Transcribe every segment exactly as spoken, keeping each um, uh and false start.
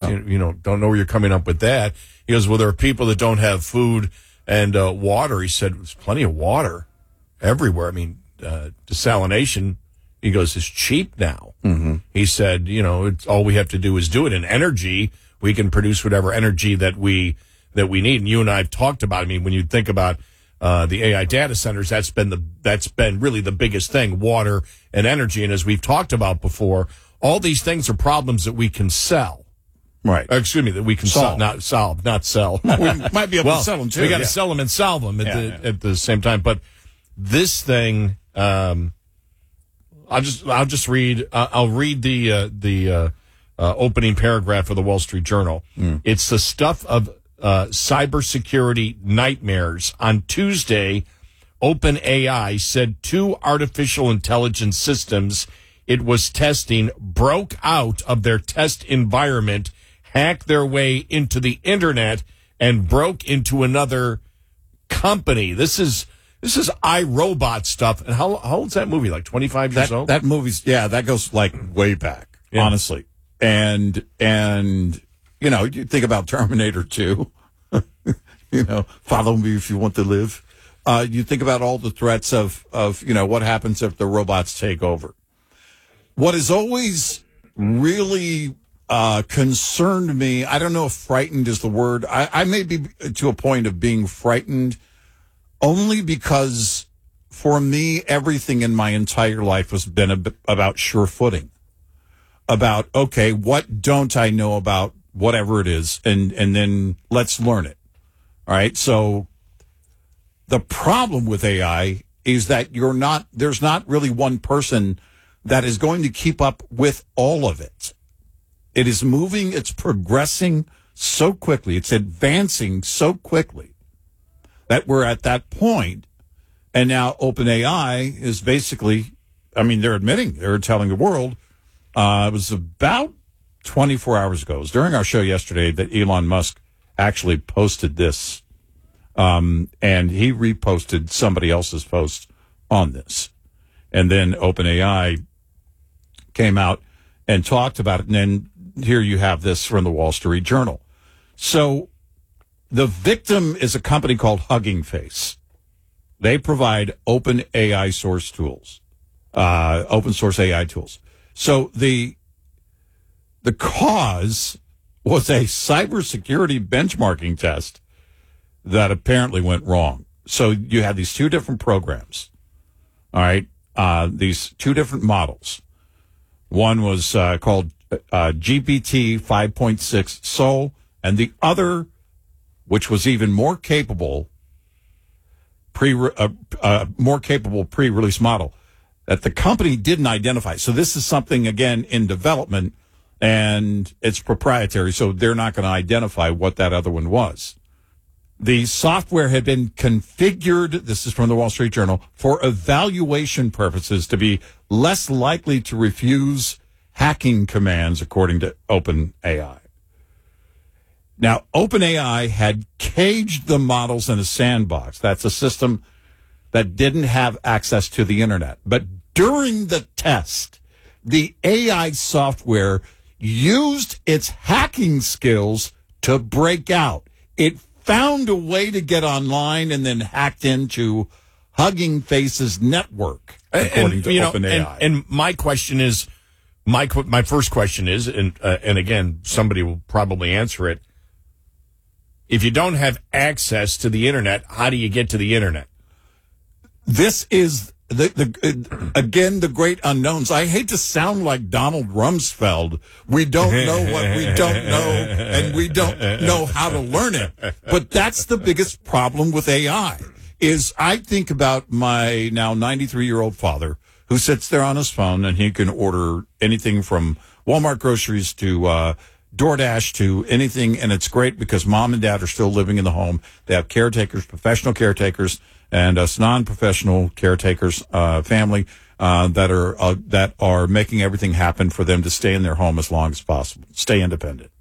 you, you know, don't know where you're coming up with that. He goes, well, there are people that don't have food and uh, water. He said, there's plenty of water everywhere. I mean, uh, desalination, he goes, is cheap now. Mm-hmm. He said, you know, it's, all we have to do is do it. And energy, we can produce whatever energy that we that we need. And you and I have talked about, I mean, when you think about uh, the A I data centers, that's been the that's been really the biggest thing, water and energy. And as we've talked about before, all these things are problems that we can sell. Right. Uh, excuse me, that we can solve. Sol- not solve, not sell. we might be able well, to sell them too. We got to yeah. sell them and solve them at yeah, the yeah. at the same time. But this thing, um, I'll just I'll just read. Uh, I'll read the uh, the uh, uh, opening paragraph of the Wall Street Journal. Mm. It's the stuff of uh, cybersecurity nightmares. On Tuesday, OpenAI said two artificial intelligence systems it was testing broke out of their test environment, hacked their way into the internet, and broke into another company. This is this is iRobot stuff. And how, how old's that movie? Like twenty-five years that, old? That movie's, yeah, that goes like way back, yeah. honestly. And, and, you know, you think about Terminator two, you know, follow me if you want to live. Uh, you think about all the threats of, of, you know, what happens if the robots take over. What has always really uh, concerned me, I don't know if frightened is the word. I, I may be to a point of being frightened only because for me, everything in my entire life has been a, about sure footing. About, okay, what don't I know about whatever it is? And, and then let's learn it. All right. So the problem with A I is that you're not, there's not really one person that is going to keep up with all of it. It is moving, it's progressing so quickly, it's advancing so quickly that we're at that point. And now OpenAI is basically, I mean, they're admitting, they're telling the world, uh, it was about twenty-four hours ago, it was during our show yesterday that Elon Musk actually posted this. Um, and he reposted somebody else's post on this. And then OpenAI came out and talked about it. And then here you have this from the Wall Street Journal. So the victim is a company called Hugging Face. They provide open A I source tools, uh, open source A I tools. So the the cause was a cybersecurity benchmarking test that apparently went wrong. So you had these two different programs, all right, uh, these two different models. One was uh, called uh, G P T five point six Sol, and the other, which was even more capable, pre uh, uh, more capable pre-release model that the company didn't identify. So this is something, again, in development, and it's proprietary, so they're not going to identify what that other one was. The software had been configured, this is from the Wall Street Journal, for evaluation purposes to be less likely to refuse hacking commands, according to OpenAI. Now, OpenAI had caged the models in a sandbox. That's a system that didn't have access to the internet. But during the test, the A I software used its hacking skills to break out. It found a way to get online and then hacked into Hugging Face's network, according and, to you know, OpenAI. And, and my question is, my my first question is, and uh, and again, somebody will probably answer it. If you don't have access to the internet, how do you get to the internet? This is the the uh, again the great unknowns. I hate to sound like Donald Rumsfeld. We don't know what we don't know, and we don't know how to learn it. But that's the biggest problem with A I. Is I think about my now ninety-three-year-old father who sits there on his phone and he can order anything from Walmart groceries to uh, DoorDash to anything, and it's great because mom and dad are still living in the home. They have caretakers, professional caretakers, and us non-professional caretakers, uh, family uh, that are uh, that are making everything happen for them to stay in their home as long as possible, stay independent.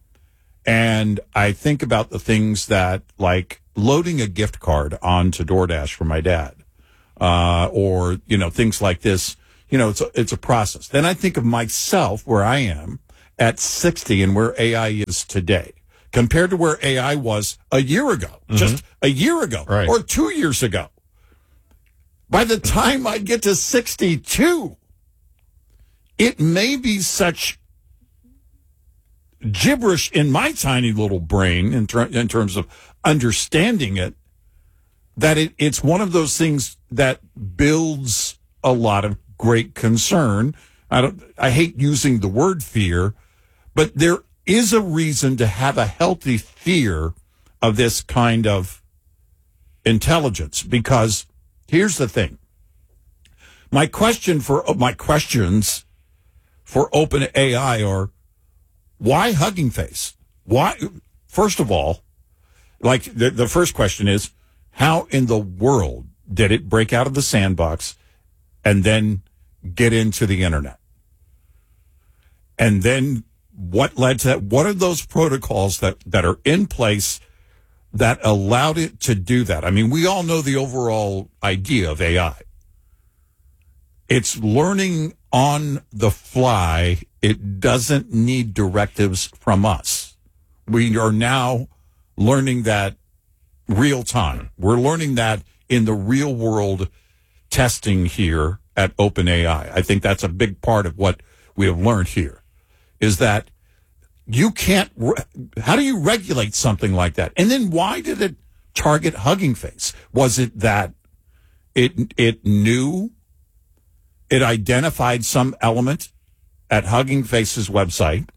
And I think about the things that, like loading a gift card onto DoorDash for my dad, uh, or you know things like this. You know, it's a, it's a process. Then I think of myself, where I am, at sixty and where A I is today, compared to where A I was a year ago, mm-hmm. just a year ago, right. or two years ago. By the time I get to sixty-two, it may be such gibberish in my tiny little brain in, ter- in terms of understanding it, that it, it's one of those things that builds a lot of great concern. I don't, I hate using the word fear, but there is a reason to have a healthy fear of this kind of intelligence, because here's the thing. My question for my questions for OpenAI are, why Hugging Face? Why? First of all, like the, the first question is, how in the world did it break out of the sandbox and then get into the internet? And then what led to that? What are those protocols that, that are in place that allowed it to do that? I mean, we all know the overall idea of A I. It's learning on the fly. It doesn't need directives from us. We are now learning that real time. We're learning that in the real world testing here at OpenAI. I think that's a big part of what we have learned here, is that you can't, re- how do you regulate something like that? And then why did it target Hugging Face? Was it that it it knew, it identified some element at Hugging Face's website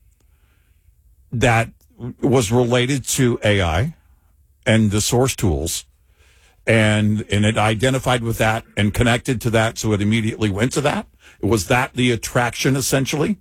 that was related to A I and the source tools, and and it identified with that and connected to that, so it immediately went to that? Was that the attraction, essentially,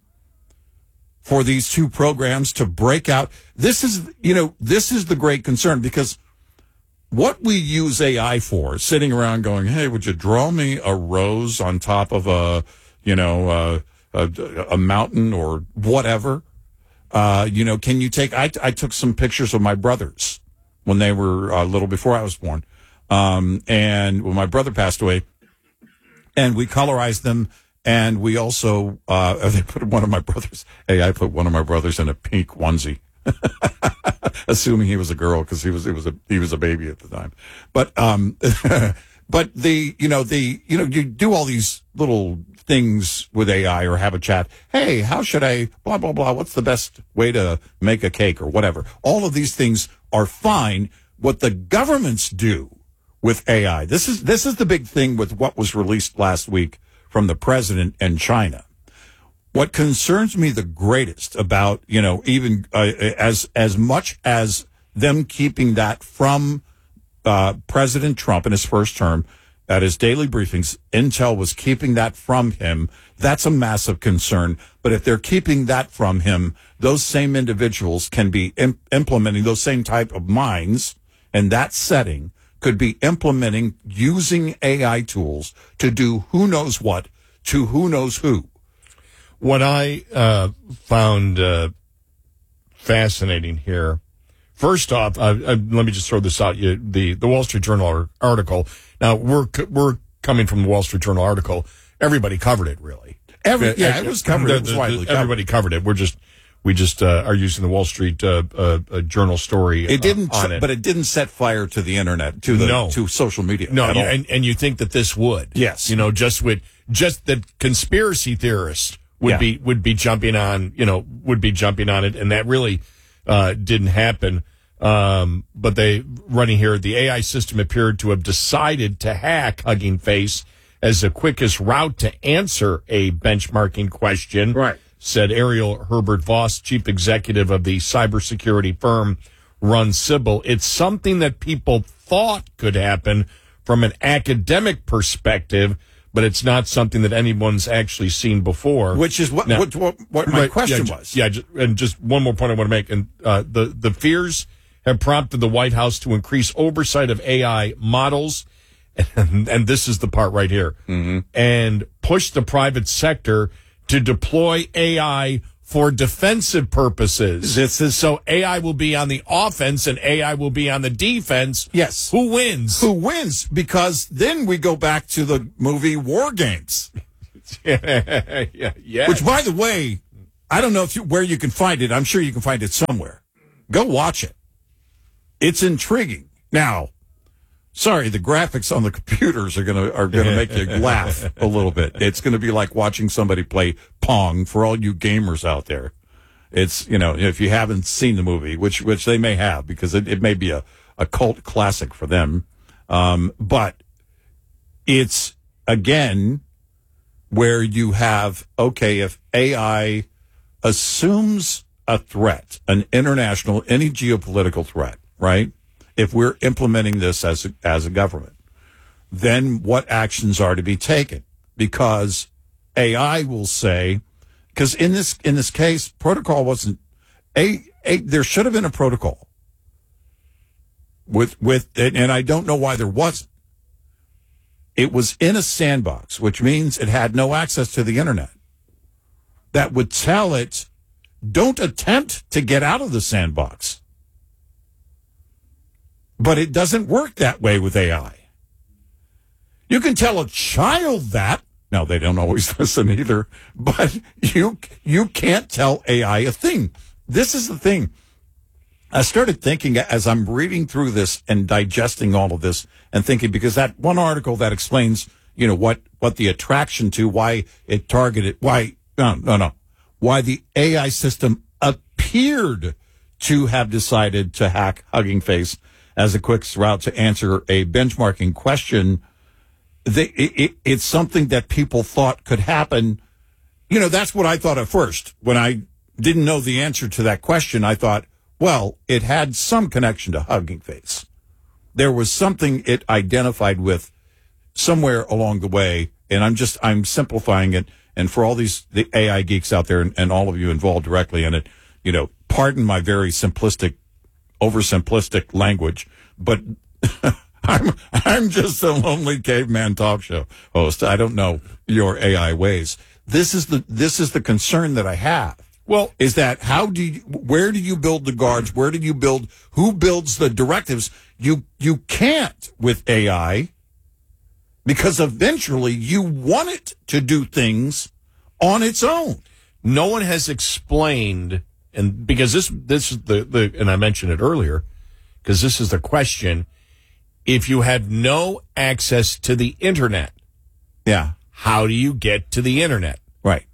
for these two programs to break out? This is, you know, this is the great concern, because what we use A I for, sitting around going, hey, would you draw me a rose on top of a, you know, uh, a, a mountain or whatever? Uh, you know, can you take, I, I took some pictures of my brothers when they were a uh, little before I was born. Um, and when my brother passed away, and we colorized them. And we also, uh, they put one of my brothers, hey, I put one of my brothers in a pink onesie, assuming he was a girl, because he was, he was a, he was a baby at the time. But, um, but the, you know, the, you know, you do all these little things with A I or have a chat. Hey, how should I, blah, blah, blah. What's the best way to make a cake or whatever? All of these things are fine. What the governments do with A I, this is, this is the big thing with what was released last week from the president and China. What concerns me the greatest about, you know, even uh, as as much as them keeping that from uh, President Trump in his first term at his daily briefings, Intel was keeping that from him. That's a massive concern. But if they're keeping that from him, those same individuals can be imp- implementing those same type of minds in that setting, could be implementing, using A I tools to do who knows what to who knows who. What I uh, found uh, fascinating here, first off, uh, uh, let me just throw this out. You, the the Wall Street Journal article. Now we're we're coming from the Wall Street Journal article. Everybody covered it, really. Every yeah, it was covered. The, it was the, widely the, everybody covered it. We're just. We just uh, are using the Wall Street uh, uh, uh, Journal story. It didn't, uh, on it. But it didn't set fire to the internet, to the no. to social media. No, at you, all. and and you think that this would? Yes. You know, just with just the conspiracy theorists would yeah. be would be jumping on. You know, would be jumping on it, and that really uh, didn't happen. Um, but they running here, the A I system appeared to have decided to hack Hugging Face as the quickest route to answer a benchmarking question. Right. Said Ariel Herbert Voss, chief executive of the cybersecurity firm Run Sybil. It's something that people thought could happen from an academic perspective, but it's not something that anyone's actually seen before. Which is what now, what, what, what my right, question yeah, was. Yeah, just, and just one more point I want to make. And uh, the the fears have prompted the White House to increase oversight of A I models, and, and this is the part right here, mm-hmm. and push the private sector to deploy A I for defensive purposes. This is so A I will be on the offense and A I will be on the defense. Yes. Who wins? Who wins? Because then we go back to the movie War Games. yeah, yeah. Which, by the way, I don't know if you, where you can find it. I'm sure you can find it somewhere. Go watch it. It's intriguing. Now, sorry, the graphics on the computers are gonna are gonna make you laugh a little bit. It's gonna be like watching somebody play Pong for all you gamers out there. It's, you know, if you haven't seen the movie, which which they may have, because it, it may be a, a cult classic for them. Um, but it's, again, where you have, okay, if A I assumes a threat, an international, any geopolitical threat, right? If we're implementing this as a, as a government, then what actions are to be taken? Because A I will say, because in this in this case, protocol wasn't a, a there should have been a protocol with with and I don't know why there wasn't. It was in a sandbox, which means it had no access to the internet. That would tell it, don't attempt to get out of the sandbox. But it doesn't work that way with A I. You can tell a child that. Now, they don't always listen either, but you you can't tell A I a thing. This is the thing. I started thinking as I'm reading through this and digesting all of this and thinking, because that one article that explains, you know, what, what the attraction to, why it targeted, why, no, no, no, why the A I system appeared to have decided to hack Hugging Face as a quick route to answer a benchmarking question. They, it, it, it's something that people thought could happen. You know, that's what I thought at first. When I didn't know the answer to that question, I thought, well, it had some connection to Hugging Face. There was something it identified with somewhere along the way, and I'm just, I'm simplifying it. And for all these the A I geeks out there and, and all of you involved directly in it, you know, pardon my very simplistic, oversimplistic language, but I'm I'm just a lonely caveman talk show host. I don't know your A I ways. This is the this is the concern that I have. Well, is that how do you, where do you build the guards? Where do you build, who builds the directives? You, you can't with A I, because eventually you want it to do things on its own. No one has explained, and because this, this is the, the, and I mentioned it earlier, because this is the question. If you have no access to the internet, yeah, how do you get to the internet? Right.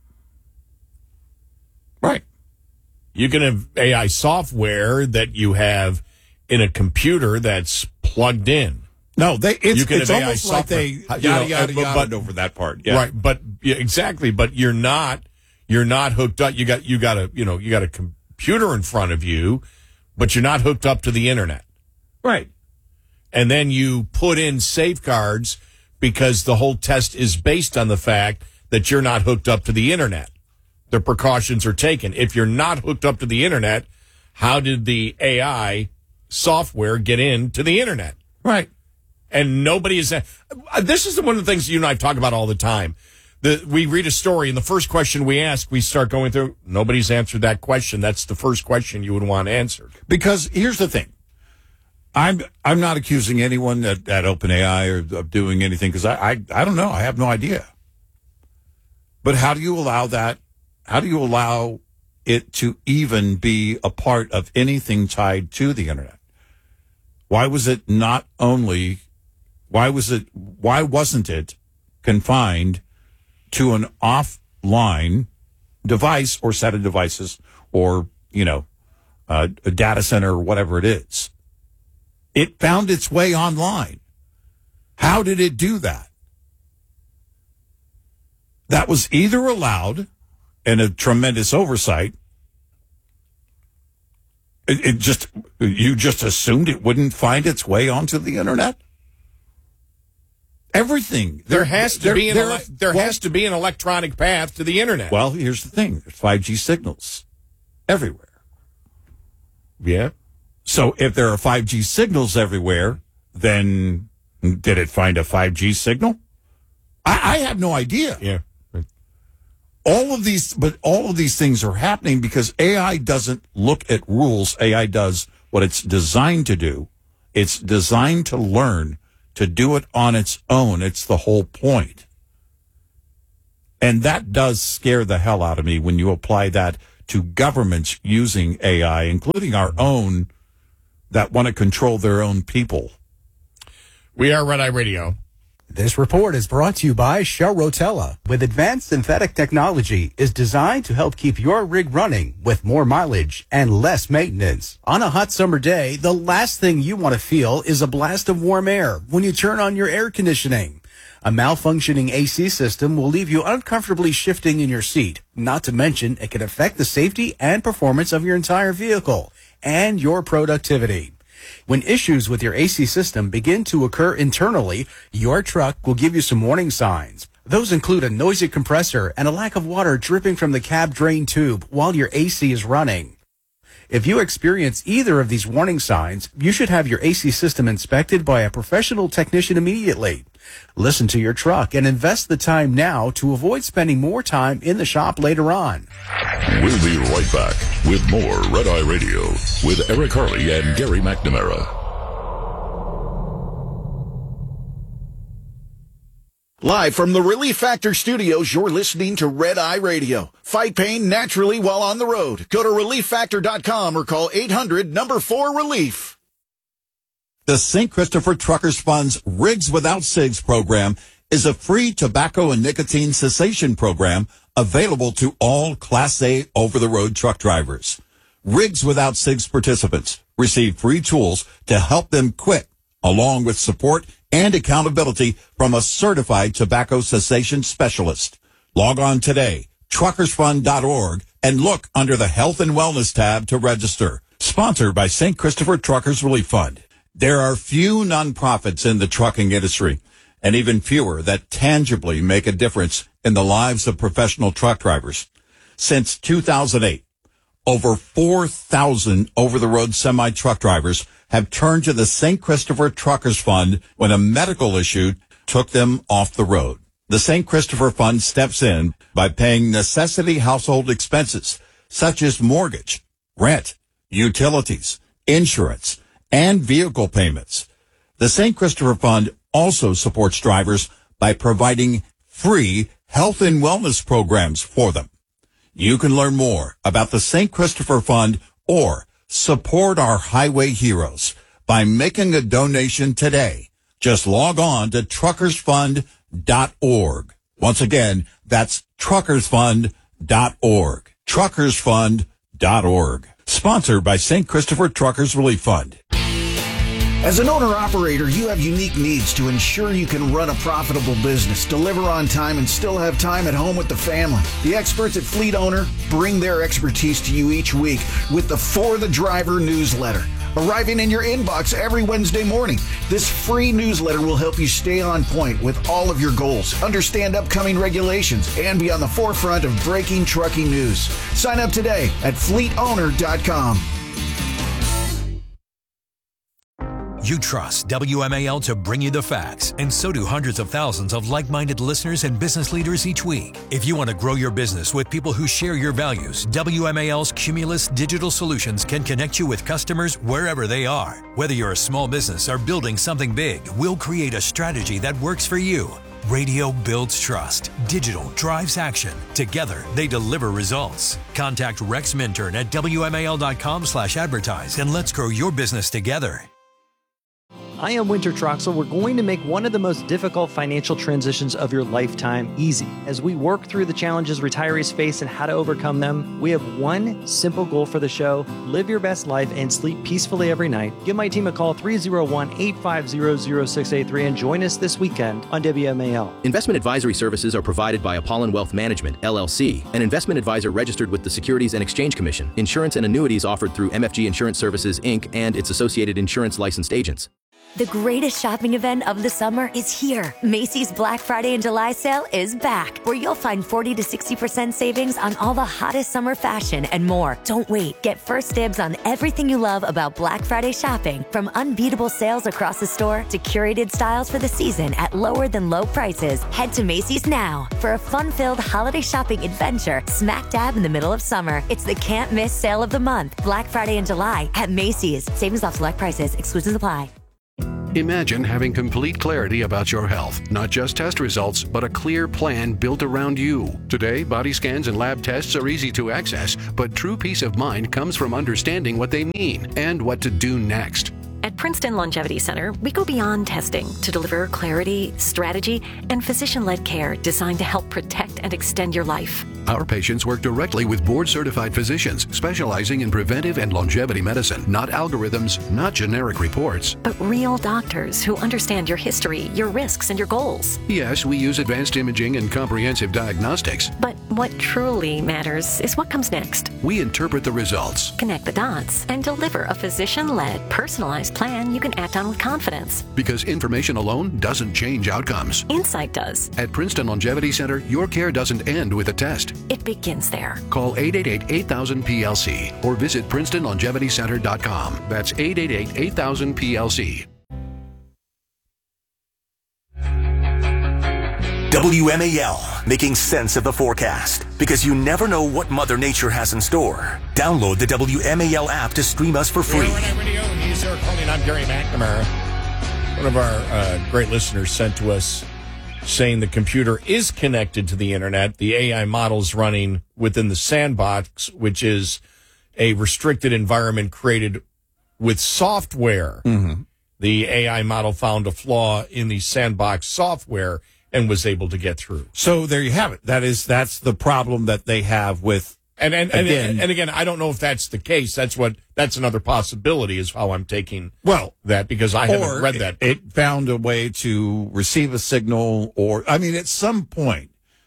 Right. You can have A I software that you have in a computer that's plugged in. No, they it's, you can it's have almost A I like they software, yada, you know, yada, but, yada but, over that part. Yeah. Right, but yeah, exactly, but you're not you're not hooked up. You got you got a, you know, you got a computer in front of you, but you're not hooked up to the internet. Right. And then you put in safeguards because the whole test is based on the fact that you're not hooked up to the internet. The precautions are taken. If you're not hooked up to the internet, how did the A I software get into the internet? Right. And nobody is. This is one of the things you and I talk about all the time. The, we read a story, and the first question we ask, we start going through, nobody's answered that question. That's the first question you would want answered. Because here's the thing. I'm I'm not accusing anyone at, at OpenAI or of doing anything, because I, I I don't know. I have no idea. But how do you allow that? How do you allow it to even be a part of anything tied to the internet? Why was it not only? Why was it? Why wasn't it confined to an offline device or set of devices, or you know, uh, a data center or whatever it is? It found its way online. How did it do that? That was either allowed, and a tremendous oversight. It, it just, you just assumed it wouldn't find its way onto the internet? Everything. There has to there, be an there, ele- there well, has to be an electronic path to the internet. Well, here's the thing. There's five G signals everywhere. Yeah. So if there are five G signals everywhere, then did it find a five G signal? I, I have no idea. Yeah. All of these, but all of these things are happening because A I doesn't look at rules. A I does what it's designed to do. It's designed to learn, to do it on its own. It's the whole point. And that does scare the hell out of me when you apply that to governments using A I, including our own, that want to control their own people. We are Red Eye Radio. This report is brought to you by Shell Rotella. With advanced synthetic technology, is designed to help keep your rig running with more mileage and less maintenance. On a hot summer day, the last thing you want to feel is a blast of warm air when you turn on your air conditioning. A malfunctioning A C system will leave you uncomfortably shifting in your seat. Not to mention, it can affect the safety and performance of your entire vehicle and your productivity. When issues with your A C system begin to occur internally, your truck will give you some warning signs. Those include a noisy compressor and a lack of water dripping from the cab drain tube while your A C is running. If you experience either of these warning signs, you should have your A C system inspected by a professional technician immediately. Listen to your truck and invest the time now to avoid spending more time in the shop later on. We'll be right back with more Red Eye Radio with Eric Harley and Gary McNamara. Live from the Relief Factor Studios, you're listening to Red Eye Radio. Fight pain naturally while on the road. Go to relief factor dot com or call eight hundred number four relief. The Saint Christopher Truckers Fund's Rigs Without Cigs program is a free tobacco and nicotine cessation program available to all Class A over-the-road truck drivers. Rigs Without Cigs participants receive free tools to help them quit, along with support and accountability from a certified tobacco cessation specialist. Log on today, truckers fund dot org, and look under the Health and Wellness tab to register. Sponsored by Saint Christopher Truckers Relief Fund. There are few nonprofits in the trucking industry, and even fewer that tangibly make a difference in the lives of professional truck drivers. Since two thousand eight, over four thousand over-the-road semi-truck drivers have turned to the Saint Christopher Truckers Fund when a medical issue took them off the road. The Saint Christopher Fund steps in by paying necessity household expenses, such as mortgage, rent, utilities, insurance, and vehicle payments. The Saint Christopher Fund also supports drivers by providing free health and wellness programs for them. You can learn more about the Saint Christopher Fund or support our highway heroes by making a donation today. Just log on to truckers fund dot org. Once again, that's truckers fund dot org. truckers fund dot org. Sponsored by Saint Christopher Truckers Relief Fund. As an owner-operator, you have unique needs to ensure you can run a profitable business, deliver on time, and still have time at home with the family. The experts at Fleet Owner bring their expertise to you each week with the For the Driver newsletter, arriving in your inbox every Wednesday morning. This free newsletter will help you stay on point with all of your goals, understand upcoming regulations, and be on the forefront of breaking trucking news. Sign up today at fleet owner dot com. You trust W M A L to bring you the facts, and so do hundreds of thousands of like-minded listeners and business leaders each week. If you want to grow your business with people who share your values, W M A L's Cumulus Digital Solutions can connect you with customers wherever they are. Whether you're a small business or building something big, we'll create a strategy that works for you. Radio builds trust. Digital drives action. Together, they deliver results. Contact Rex Minturn at W M A L dot com slash advertise and let's grow your business together. I am Winter Troxel. We're going to make one of the most difficult financial transitions of your lifetime easy. As we work through the challenges retirees face and how to overcome them, we have one simple goal for the show: live your best life and sleep peacefully every night. Give my team a call, three oh one, eight five zero, zero six eight three, and join us this weekend on W M A L. Investment advisory services are provided by Apollon Wealth Management, L L C, an investment advisor registered with the Securities and Exchange Commission. Insurance and annuities offered through M F G Insurance Services, Incorporated and its associated insurance licensed agents. The greatest shopping event of the summer is here. Macy's Black Friday and July sale is back, where you'll find forty to sixty percent savings on all the hottest summer fashion and more. Don't wait. Get first dibs on everything you love about Black Friday shopping, from unbeatable sales across the store to curated styles for the season at lower than low prices. Head to Macy's now for a fun-filled holiday shopping adventure smack dab in the middle of summer. It's the can't miss sale of the month. Black Friday and July at Macy's. Savings off select prices. Exclusions apply. Imagine having complete clarity about your health, not just test results, but a clear plan built around you. Today, body scans and lab tests are easy to access, but true peace of mind comes from understanding what they mean and what to do next. At Princeton Longevity Center, we go beyond testing to deliver clarity, strategy, and physician-led care designed to help protect and extend your life. Our patients work directly with board-certified physicians specializing in preventive and longevity medicine, not algorithms, not generic reports. But real doctors who understand your history, your risks, and your goals. Yes, we use advanced imaging and comprehensive diagnostics. But what truly matters is what comes next. We interpret the results, connect the dots, and deliver a physician-led, personalized plan you can act on with confidence. Because information alone doesn't change outcomes. Insight does. At Princeton Longevity Center, your care doesn't end with a test. It begins there. Call eight eight eight, eight thousand, P L C or visit Princeton Longevity Center dot com. That's eight eight eight, eight thousand, P L C. W M A L, making sense of the forecast. Because you never know what Mother Nature has in store. Download the W M A L app to stream us for free. He's Eric Carly, and I'm Gary McNamara. One of our uh, great listeners sent to us saying the computer is connected to the internet. The A I model's running within the sandbox, which is a restricted environment created with software. Mm-hmm. The A I model found a flaw in the sandbox software and was able to get through. So there you have it. That is, that's the problem that they have with. And and, and again, and and again, I don't know if that's the case. That's what that's another possibility is how I'm taking well that because I haven't read that. It, it found a way to receive a signal, or I mean, at some point,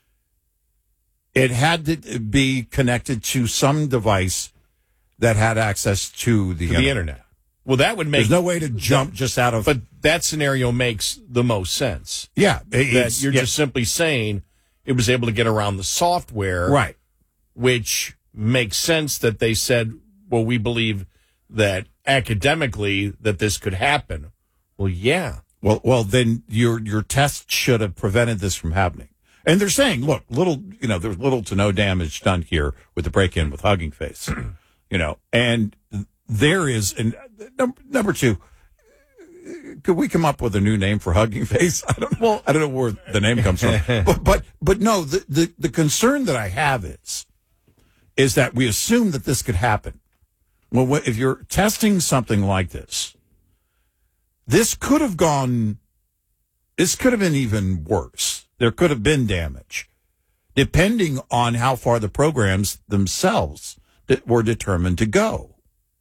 it had to be connected to some device that had access to the, to internet. the internet. Well, that would make there's no way to jump that, just out of. But that scenario makes the most sense. Yeah, that you're yeah. just simply saying it was able to get around the software, right? Which makes sense that they said, well, we believe that academically that this could happen. Well, yeah. Well, well, then your your test should have prevented this from happening. And they're saying, look, little, you know, there's little to no damage done here with the break-in with Hugging Face, you know, and there is, and number, number two, could we come up with a new name for Hugging Face? I don't well, I don't know where the name comes from, but, but, but no, the, the, the concern that I have is, is that we assume that this could happen. Well, if you're testing something like this, this could have gone, this could have been even worse. There could have been damage, depending on how far the programs themselves were determined to go.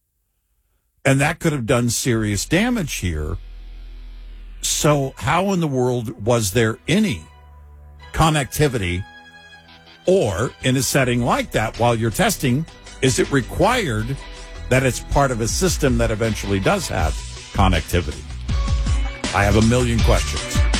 And that could have done serious damage here. So how in the world was there any connectivity? Or in a setting like that, while you're testing, is it required that it's part of a system that eventually does have connectivity? I have a million questions.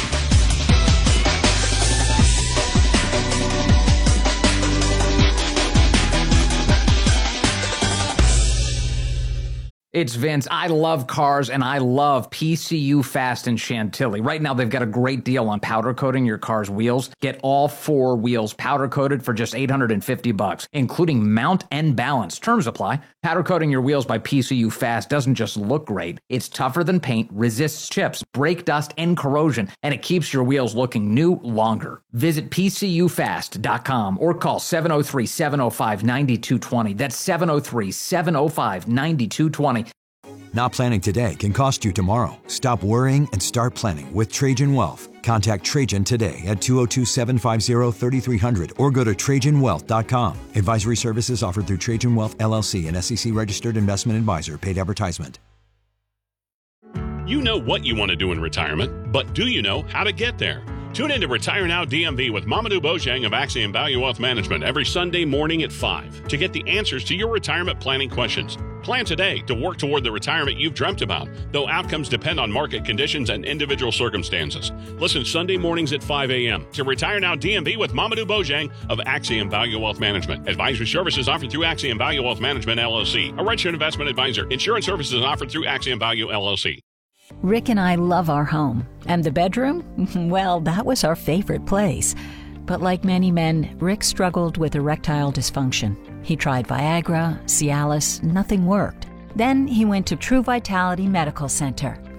It's Vince. I love cars, and I love P C U Fast in Chantilly. Right now, they've got a great deal on powder coating your car's wheels. Get all four wheels powder coated for just eight hundred fifty bucks, including mount and balance. Terms apply. Powder coating your wheels by P C U Fast doesn't just look great. It's tougher than paint, resists chips, brake dust, and corrosion, and it keeps your wheels looking new longer. Visit P C U fast dot com or call seven oh three, seven oh five, nine two two oh. That's seven oh three, seven oh five, nine two two oh. Not planning today can cost you tomorrow. Stop worrying and start planning with Trajan Wealth. Contact Trajan today at two oh two, seven five zero, three three zero zero or go to trajan wealth dot com. Advisory services offered through Trajan Wealth, L L C, an S E C-registered investment advisor. Paid advertisement. You know what you want to do in retirement, but do you know how to get there? Tune in to Retire Now D M V with Mamadou Bojang of Axiom Value Wealth Management every Sunday morning at five to get the answers to your retirement planning questions. Plan today to work toward the retirement you've dreamt about, though outcomes depend on market conditions and individual circumstances. Listen Sunday mornings at five a.m. to Retire Now D M V with Mamadou Bojang of Axiom Value Wealth Management. Advisory services offered through Axiom Value Wealth Management, L L C, a registered investment advisor. Insurance services offered through Axiom Value, L L C. Rick and I love our home. And the bedroom? Well, that was our favorite place. But like many men, Rick struggled with erectile dysfunction. He tried Viagra, Cialis, nothing worked. Then he went to True Vitality Medical Center,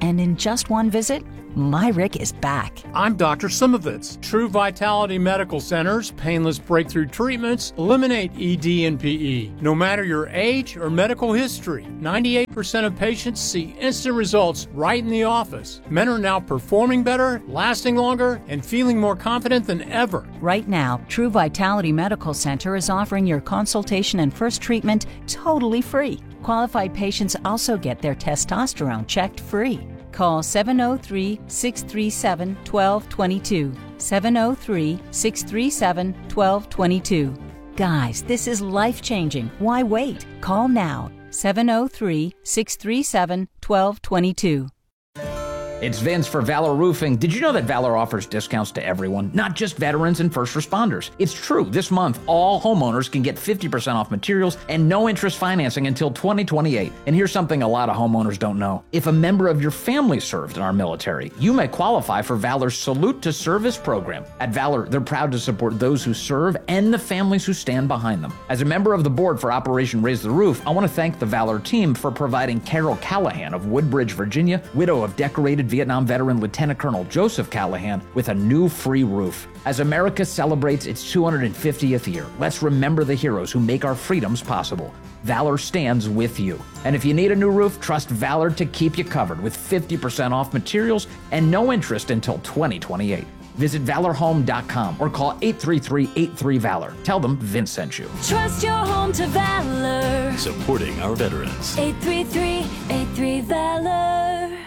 And in just one visit, my Rick is back. I'm Doctor Simovitz. True Vitality Medical Center's painless breakthrough treatments eliminate E D and P E. No matter your age or medical history, ninety-eight percent of patients see instant results right in the office. Men are now performing better, lasting longer, and feeling more confident than ever. Right now, True Vitality Medical Center is offering your consultation and first treatment totally free. Qualified patients also get their testosterone checked free. Call seven oh three, six three seven, one two two two. seven oh three, six three seven, one two two two. Guys, this is life-changing. Why wait? Call now. seven oh three, six three seven, one two two two. It's Vince for Valor Roofing. Did you know that Valor offers discounts to everyone, not just veterans and first responders? It's true. This month, all homeowners can get fifty percent off materials and no interest financing until twenty twenty-eight. And here's something a lot of homeowners don't know. If a member of your family served in our military, you may qualify for Valor's Salute to Service program. At Valor, they're proud to support those who serve and the families who stand behind them. As a member of the board for Operation Raise the Roof, I want to thank the Valor team for providing Carol Callahan of Woodbridge, Virginia, widow of decorated Vietnam veteran Lieutenant Colonel Joseph Callahan, with a new free roof. As America celebrates its two hundred fiftieth year, let's remember the heroes who make our freedoms possible. Valor stands with you. And if you need a new roof, trust Valor to keep you covered with fifty percent off materials and no interest until twenty twenty-eight. Visit valor home dot com or call eight three three, eight three, VALOR. Tell them Vince sent you. Trust your home to Valor. Supporting our veterans. eight three three, eight three, VALOR.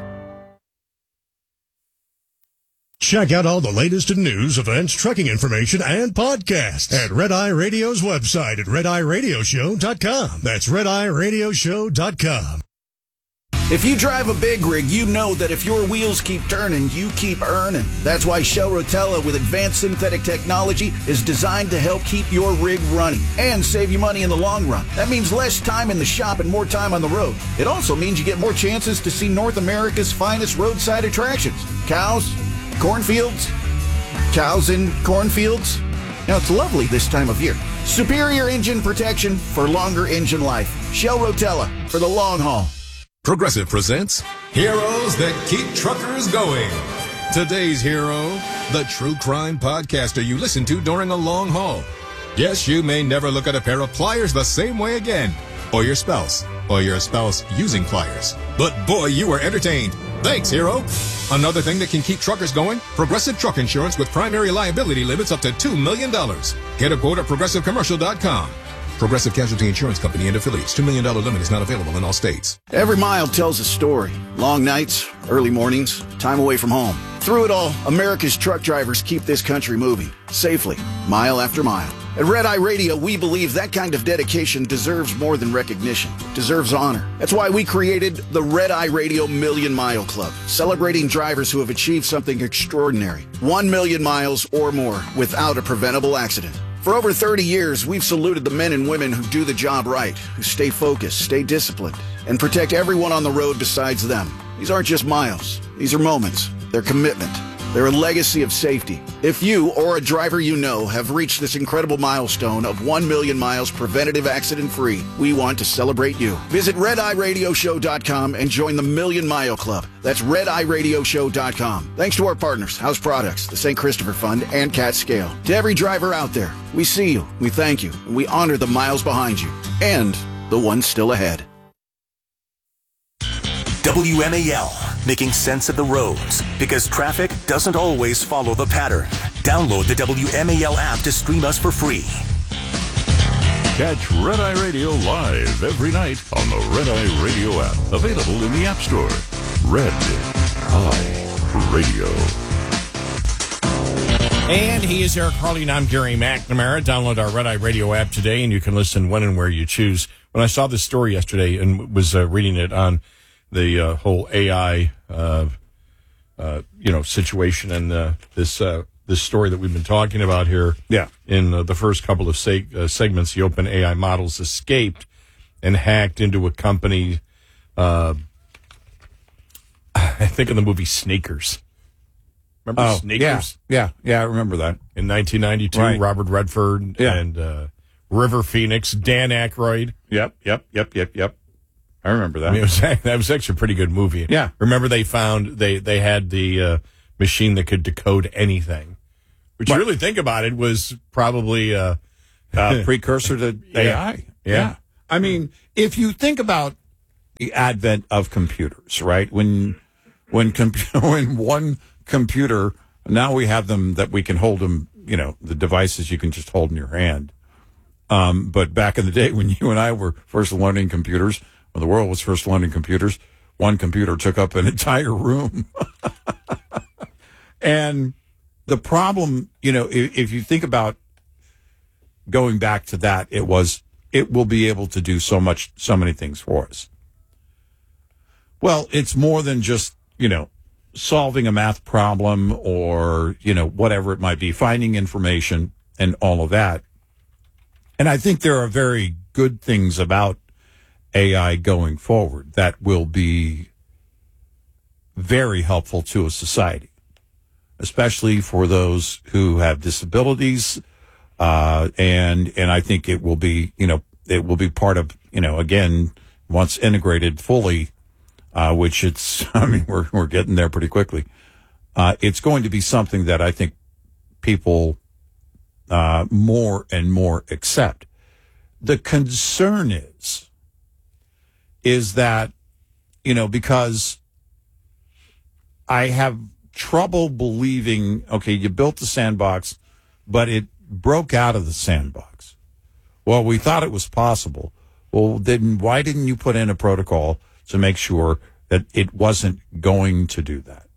Check out all the latest in news, events, trucking information, and podcasts at Red Eye Radio's website at red eye radio show dot com. That's red eye radio show dot com. If you drive a big rig, you know that if your wheels keep turning, you keep earning. That's why Shell Rotella with advanced synthetic technology is designed to help keep your rig running and save you money in the long run. That means less time in the shop and more time on the road. It also means you get more chances to see North America's finest roadside attractions. Cows, cornfields, cows in cornfields. Now, it's lovely this time of year. Superior engine protection for longer engine life. Shell Rotella for the long haul. Progressive presents Heroes That Keep Truckers Going. Today's hero, the true crime podcaster you listen to during a long haul. Yes, you may never look at a pair of pliers the same way again. Or your spouse. Or your spouse using pliers. But boy, you were entertained. Thanks, hero. Another thing that can keep truckers going, Progressive Truck Insurance with primary liability limits up to two million dollars. Get a quote at progressive commercial dot com. Progressive Casualty Insurance Company and affiliates. two million dollars limit is not available in all states. Every mile tells a story. Long nights, early mornings, time away from home. Through it all, America's truck drivers keep this country moving, safely, mile after mile. At Red Eye Radio, we believe that kind of dedication deserves more than recognition. It deserves honor. That's why we created the Red Eye Radio Million Mile Club, celebrating drivers who have achieved something extraordinary. One million miles or more without a preventable accident. For over thirty years, we've saluted the men and women who do the job right, who stay focused, stay disciplined, and protect everyone on the road besides them. These aren't just miles. These are moments. They're commitment. They're a legacy of safety. If you or a driver you know have reached this incredible milestone of one million miles preventative accident-free, we want to celebrate you. Visit red eye radio show dot com and join the Million Mile Club. That's red eye radio show dot com. Thanks to our partners, House Products, the Saint Christopher Fund, and Cat Scale. To every driver out there, we see you, we thank you, and we honor the miles behind you and the ones still ahead. W M A L, making sense of the roads, because traffic doesn't always follow the pattern. Download the W M A L app to stream us for free. Catch Red Eye Radio live every night on the Red Eye Radio app. Available in the App Store. Red Eye Radio. And he is Eric Harley, and I'm Gary McNamara. Download our Red Eye Radio app today, and you can listen when and where you choose. When I saw this story yesterday and was uh, reading it on the uh, whole A I, uh, uh, you know, situation and uh, this uh, this story that we've been talking about here. Yeah. In uh, the first couple of seg- uh, segments, the open A I models escaped and hacked into a company. Uh, I think in the movie Snakers. Remember oh, Snakers? Yeah, yeah, yeah, I remember that. In nineteen ninety-two, right. Robert Redford yeah. and uh, River Phoenix, Dan Aykroyd. Yep, yep, yep, yep, yep. I remember that. I mean, it was, that was actually a pretty good movie. Yeah. Remember they found, they, they had the uh, machine that could decode anything. Which, you really think about it, was probably uh, uh, precursor to yeah. A I. Yeah. yeah. I mean, if you think about the advent of computers, right? When when com- when one computer, now we have them that we can hold them, you know, the devices you can just hold in your hand. Um, but back in the day when you and I were first learning computers, when the world was first learning computers, one computer took up an entire room. And the problem, you know, if, if you think about going back to that, it was, it will be able to do so much, so many things for us. Well, it's more than just, you know, solving a math problem or, you know, whatever it might be, finding information and all of that. And I think there are very good things about A I going forward that will be very helpful to a society, especially for those who have disabilities. Uh, and, and I think it will be, you know, it will be part of, you know, again, once integrated fully, uh, which it's, I mean, we're, we're getting there pretty quickly. Uh, it's going to be something that I think people, uh, more and more accept. The concern is, is that, you know, because I have trouble believing, okay, you built the sandbox, but it broke out of the sandbox. Well, we thought it was possible. Well, then why didn't you put in a protocol to make sure that it wasn't going to do that?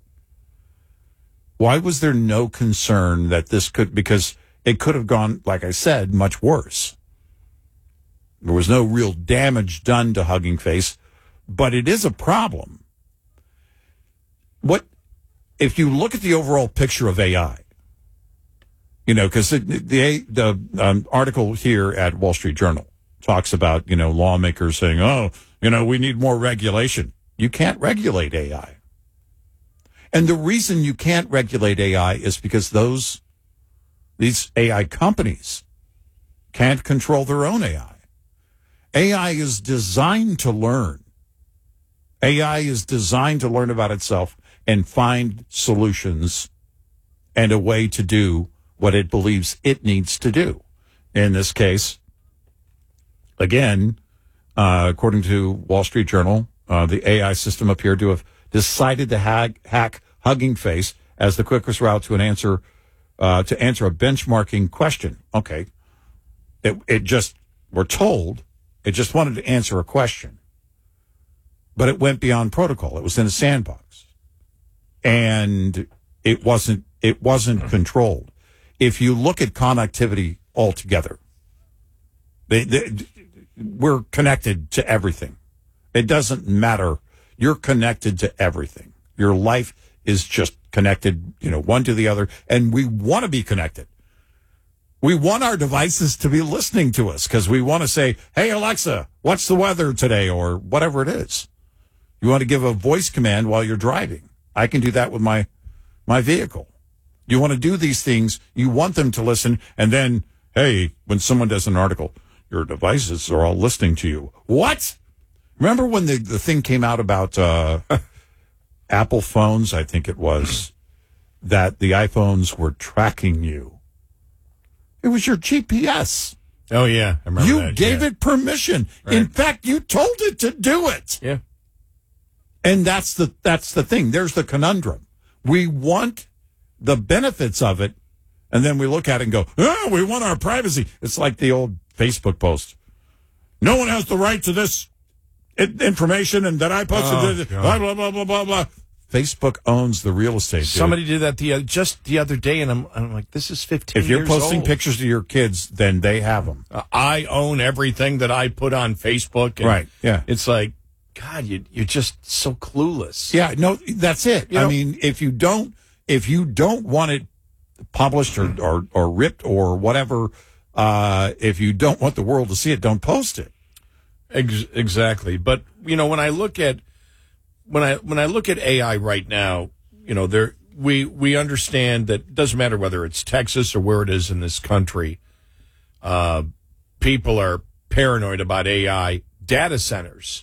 Why was there no concern that this could, because it could have gone, like I said, much worse. There was no real damage done to Hugging Face, but it is a problem. What, if you look at the overall picture of A I, you know, because the the, the um, article here at Wall Street Journal talks about, you know, lawmakers saying, oh, you know, we need more regulation. You can't regulate A I. And the reason you can't regulate A I is because those, these A I companies can't control their own A I. A I is designed to learn. A I is designed to learn about itself and find solutions and a way to do what it believes it needs to do. In this case, again, uh, according to Wall Street Journal, uh, the A I system appeared to have decided to hack, hack Hugging Face as the quickest route to an answer, uh, to answer a benchmarking question. Okay. It, it just, we're told, it just wanted to answer a question. But it went beyond protocol. It was in a sandbox. And it wasn't, it wasn't controlled. If you look at connectivity altogether, they, they, we're connected to everything. It doesn't matter. You're connected to everything. Your life is just connected, you know, one to the other. And we want to be connected. We want our devices to be listening to us because we want to say, hey, Alexa, what's the weather today? Or whatever it is. You want to give a voice command while you're driving. I can do that with my, my vehicle. You want to do these things. You want them to listen. And then, hey, when someone does an article, your devices are all listening to you. What? Remember when the, the thing came out about uh, Apple phones, I think it was, that the iPhones were tracking you? It was your G P S. Oh, yeah. I remember you that. gave yeah. it permission. Right. In fact, you told it to do it. Yeah. And that's the that's the thing. There's the conundrum. We want the benefits of it, and then we look at it and go, oh, we want our privacy. It's like the old Facebook post. No one has the right to this information, and that I posted, oh, blah, blah, blah, blah, blah, blah. Facebook owns the real estate, dude. Somebody did that the uh, just the other day, and I'm, I'm like, this is fifteen If you're years posting old. pictures to your kids, then they have them. Uh, I own everything that I put on Facebook. And right, yeah. It's like, God, you, you're just so clueless. Yeah, no, that's it. You I know, mean, if you don't, if you don't want it published or, or, or ripped or whatever, uh, if you don't want the world to see it, don't post it. Ex- exactly. But, you know, when I look at, when I, when I look at A I right now, you know, there, we, we understand that it doesn't matter whether it's Texas or where it is in this country. Uh, people are paranoid about A I data centers.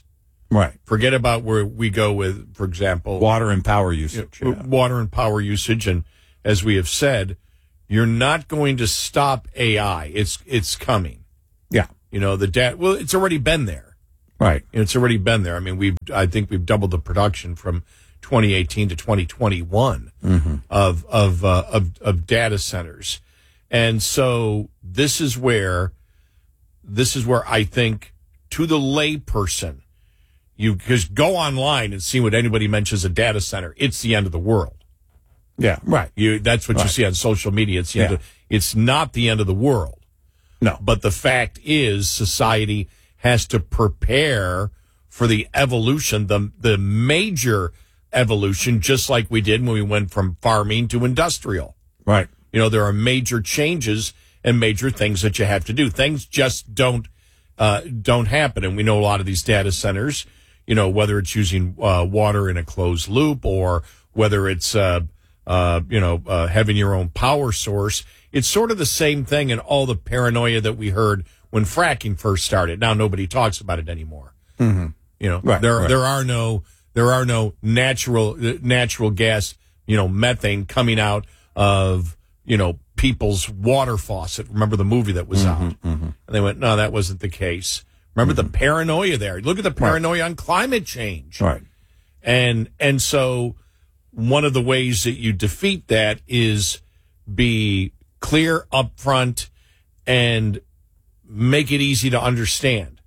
Right. Forget about where we go with, for example, water and power usage. You know, yeah. Water and power usage, and as we have said, you're not going to stop A I. It's it's coming. Yeah. You know the data. Well, it's already been there. Right. It's already been there. I mean, we've I think we've doubled the production from twenty eighteen to twenty twenty-one mm-hmm. of of, uh, of of data centers, and so this is where this is where I think to the lay person. You just go online and see what anybody mentions a data center. It's the end of the world. Yeah, right. You that's what right. you see on social media. It's the yeah. end of, it's not the end of the world. No. But the fact is society has to prepare for the evolution, the the major evolution, just like we did when we went from farming to industrial. Right. You know, there are major changes and major things that you have to do. Things just don't uh, don't happen. And we know a lot of these data centers, you know, whether it's using uh, water in a closed loop or whether it's, uh, uh, you know, uh, having your own power source, it's sort of the same thing in all the paranoia that we heard when fracking first started. Now nobody talks about it anymore. Mm-hmm. You know, right, there right. there are no there are no natural natural gas, you know, methane coming out of, you know, people's water faucet. Remember the movie that was mm-hmm, out? Mm-hmm. And they went, no, that wasn't the case. Remember mm-hmm. the paranoia there. Look at the paranoia right. on climate change. Right. And and so one of the ways that you defeat that is be clear up front and make it easy to understand.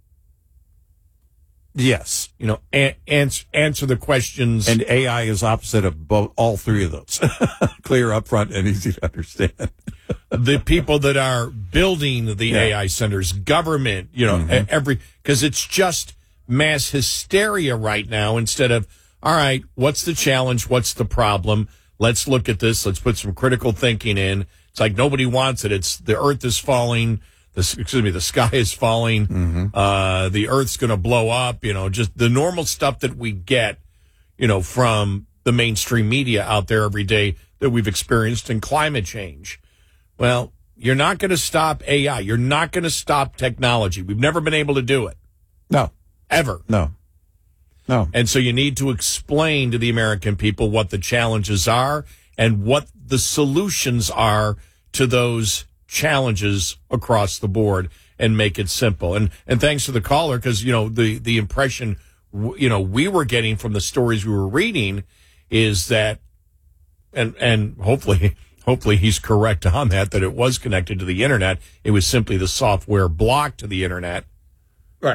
Yes. You know, a- answer, answer the questions. And A I is opposite of both, all three of those. Clear, upfront, and easy to understand. The people that are building the yeah. A I centers, government, you know, mm-hmm. every, because it's just mass hysteria right now instead of, all right, what's the challenge? What's the problem? Let's look at this. Let's put some critical thinking in. It's like nobody wants it. It's the earth is falling. The, excuse me, the sky is falling. Mm-hmm. Uh, the earth's going to blow up. You know, just the normal stuff that we get, you know, from the mainstream media out there every day that we've experienced in climate change. Well, you're not going to stop A I. You're not going to stop technology. We've never been able to do it. No. Ever. No. No. And so you need to explain to the American people what the challenges are and what the solutions are to those challenges across the board and make it simple. And and thanks to the caller, because, you know, the, the impression, you know, we were getting from the stories we were reading is that, and and hopefully, hopefully he's correct on that, that it was connected to the internet. It was simply the software blocked to the internet. Right.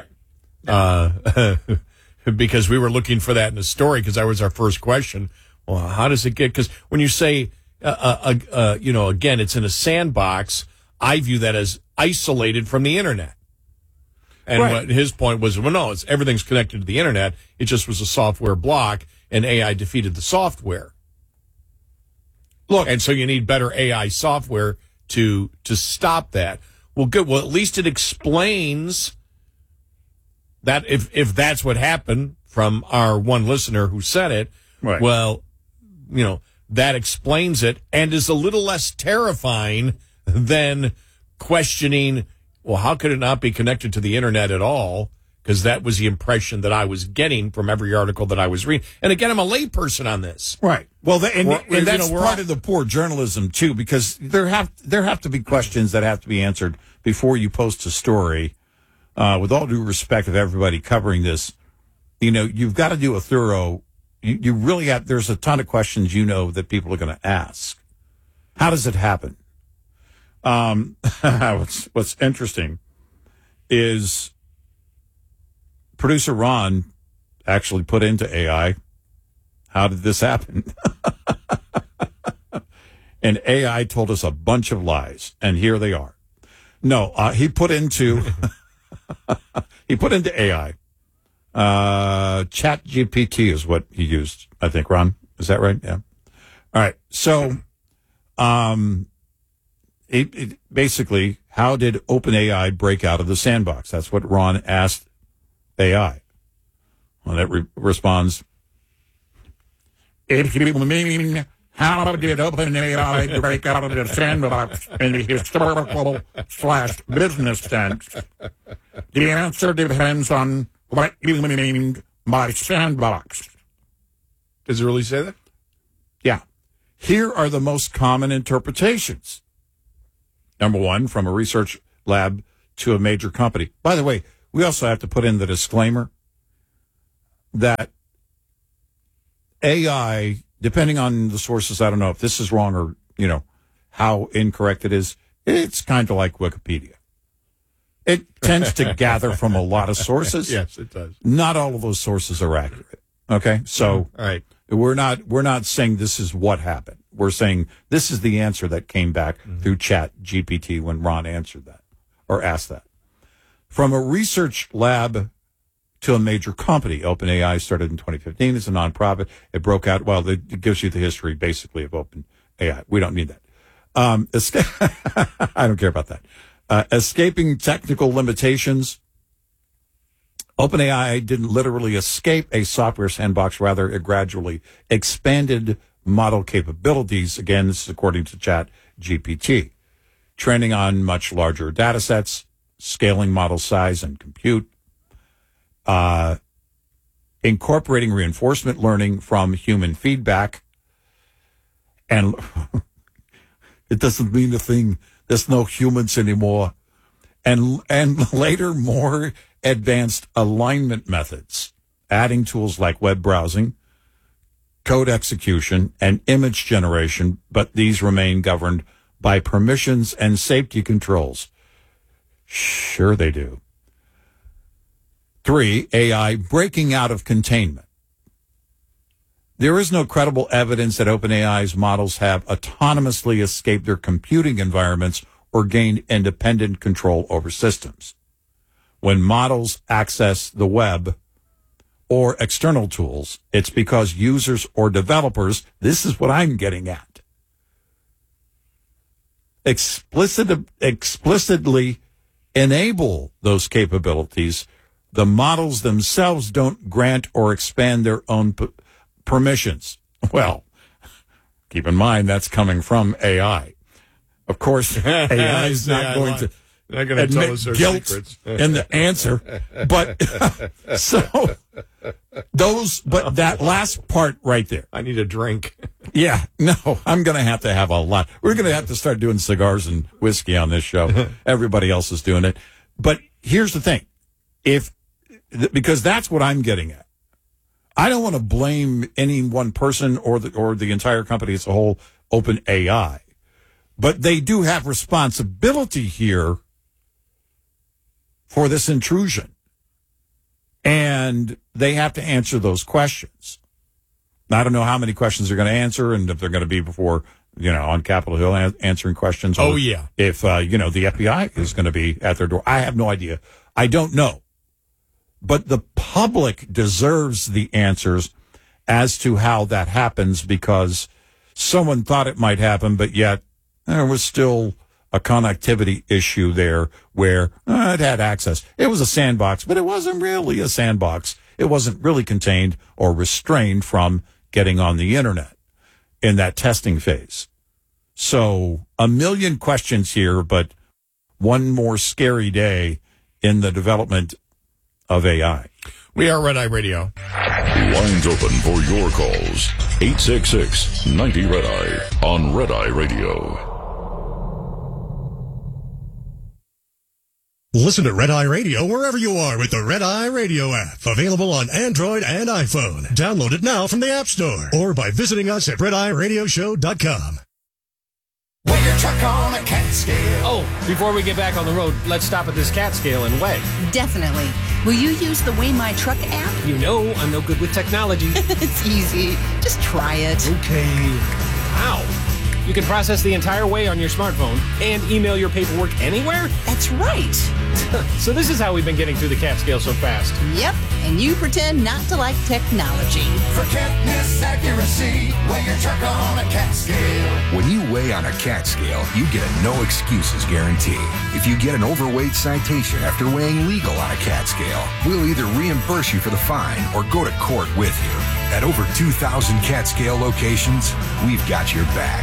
Uh, because we were looking for that in the story, because that was our first question. Well, how does it get? Because when you say, uh, uh, uh, you know, again, it's in a sandbox, I view that as isolated from the internet. And right. what his point was, well, no, it's everything's connected to the internet. It just was a software block, and A I defeated the software. Look, and so you need better A I software to to stop that. Well, good. Well, at least it explains that if if that's what happened from our one listener who said it, right. well, you know, that explains it and is a little less terrifying than questioning, well, how could it not be connected to the internet at all? Because that was the impression that I was getting from every article that I was reading. And again, I'm a layperson on this. Right. Well, the, and, We're- and you that's know, we're part all- of the poor journalism too, because there have there have to be questions that have to be answered before you post a story. Uh, with all due respect of everybody covering this, you know, you've got to do a thorough. You, you really have. There's a ton of questions, you know, that people are going to ask. How does it happen? Um, what's what's interesting is producer Ron actually put into A I, how did this happen? And A I told us a bunch of lies, and here they are. No, uh, he put into he put into A I. Uh, Chat G P T is what he used, I think. Ron, is that right? Yeah. All right. So, um, it, it, basically, how did OpenAI break out of the sandbox? That's what Ron asked A I. Well, that re- responds, if you mean, how did OpenAI break out of the sandbox in the historical slash business sense? The answer depends on what you mean my sandbox. Does it really say that? Yeah. Here are the most common interpretations. Number one, from a research lab to a major company. By the way, we also have to put in the disclaimer that A I, depending on the sources, I don't know if this is wrong or, you know, how incorrect it is. It's kind of like Wikipedia. It tends to gather from a lot of sources. Yes, it does. Not all of those sources are accurate. Okay, so all right. we're not we're not saying this is what happened. We're saying this is the answer that came back mm-hmm. through Chat G P T when Ron answered that or asked that. From a research lab to a major company, OpenAI started in twenty fifteen. It's a nonprofit. It broke out. Well, it gives you the history basically of OpenAI. We don't need that. Um, esca- I don't care about that. Uh, escaping technical limitations. OpenAI didn't literally escape a software sandbox. Rather, it gradually expanded model capabilities. Again, this is according to Chat G P T. Training on much larger data sets, scaling model size and compute, uh, incorporating reinforcement learning from human feedback. And it doesn't mean a thing. There's no humans anymore. And and later, more advanced alignment methods, adding tools like web browsing, code execution, and image generation, but these remain governed by permissions and safety controls. Sure they do. Three, A I breaking out of containment. There is no credible evidence that OpenAI's models have autonomously escaped their computing environments or gained independent control over systems. When models access the web or external tools, it's because users or developers, this is what I'm getting at, explicit, explicitly enable those capabilities. The models themselves don't grant or expand their own p- permissions. Well, keep in mind that's coming from A I. Of course, A I is not going to They're going to tell us their guilt secrets. in the answer. But so those, but that last part right there. I need a drink. Yeah, no, I'm going to have to have a lot. We're going to have to start doing cigars and whiskey on this show. Everybody else is doing it. But here's the thing. If, because that's what I'm getting at. I don't want to blame any one person or the, or the entire company as a whole, OpenAI. But they do have responsibility here for this intrusion. And they have to answer those questions. I don't know how many questions they're going to answer and if they're going to be before, you know, on Capitol Hill a- answering questions. Oh, yeah. If, uh, you know, the F B I is going to be at their door. I have no idea. I don't know. But the public deserves the answers as to how that happens because someone thought it might happen, but yet there was still a connectivity issue there where uh, it had access. It was a sandbox, but it wasn't really a sandbox. It wasn't really contained or restrained from getting on the internet in that testing phase. So a million questions here, but one more scary day in the development of A I. We are Red Eye Radio. Lines open for your calls. eight six six, ninety, Red Eye on Red Eye Radio. Listen to Red Eye Radio wherever you are with the Red Eye Radio app. Available on Android and iPhone. Download it now from the App Store or by visiting us at red eye radio show dot com. Weigh your truck on a cat scale. Oh, before we get back on the road, let's stop at this cat scale and weigh. Definitely. Will you use the Weigh My Truck app? You know I'm no good with technology. It's easy. Just try it. Okay. Ow. You can process the entire weigh on your smartphone and email your paperwork anywhere? That's right. So this is how we've been getting through the cat scale so fast. Yep, and you pretend not to like technology. For catness accuracy, weigh your truck on a cat scale. When you weigh on a cat scale, you get a no excuses guarantee. If you get an overweight citation after weighing legal on a cat scale, we'll either reimburse you for the fine or go to court with you. At over two thousand cat scale locations, we've got your back.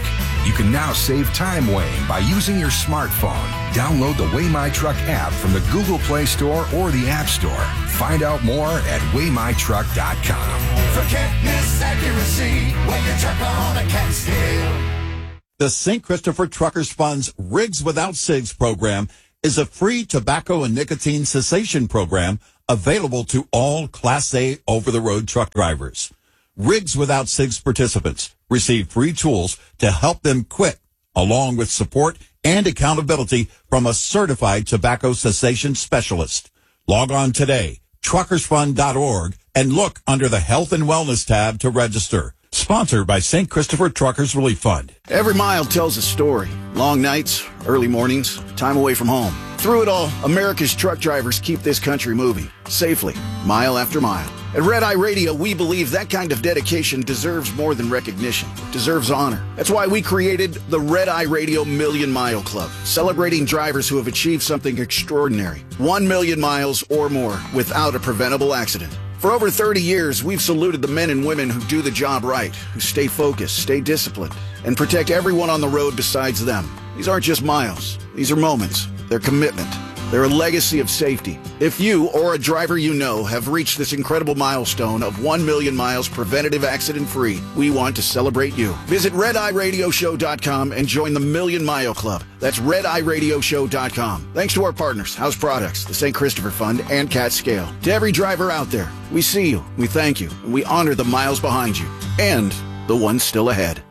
You can now save time weighing by using your smartphone. Download the Weigh My Truck app from the Google Play Store or the App Store. Find out more at weigh my truck dot com. Forget accuracy when you truck on a cat scale. The Saint Christopher Truckers Fund's Rigs Without Cigs program is a free tobacco and nicotine cessation program available to all Class A over-the-road truck drivers. Rigs Without Cigs participants receive free tools to help them quit, along with support and accountability from a certified tobacco cessation specialist. Log on today, truckers fund dot org, and look under the Health and Wellness tab to register. Sponsored by Saint Christopher Truckers Relief Fund. Every mile tells a story. Long nights, early mornings, time away from home. Through it all, America's truck drivers keep this country moving, safely, mile after mile. At Red Eye Radio, we believe that kind of dedication deserves more than recognition. It deserves honor. That's why we created the Red Eye Radio Million Mile Club, celebrating drivers who have achieved something extraordinary. One million miles or more without a preventable accident. For over thirty years, we've saluted the men and women who do the job right, who stay focused, stay disciplined, and protect everyone on the road besides them. These aren't just miles. These are moments. They're commitment. They're a legacy of safety. If you or a driver you know have reached this incredible milestone of one million miles preventative accident-free, we want to celebrate you. Visit red eye radio show dot com and join the Million Mile Club. That's red eye radio show dot com. Thanks to our partners, House Products, the Saint Christopher Fund, and Cat Scale. To every driver out there, we see you, we thank you, and we honor the miles behind you and the ones still ahead.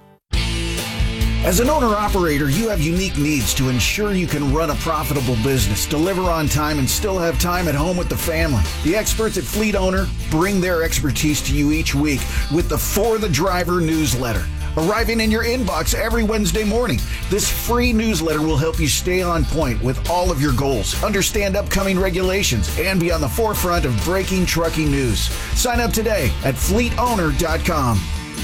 As an owner-operator, you have unique needs to ensure you can run a profitable business, deliver on time, and still have time at home with the family. The experts at Fleet Owner bring their expertise to you each week with the For the Driver newsletter, arriving in your inbox every Wednesday morning. This free newsletter will help you stay on point with all of your goals, understand upcoming regulations, and be on the forefront of breaking trucking news. Sign up today at fleet owner dot com.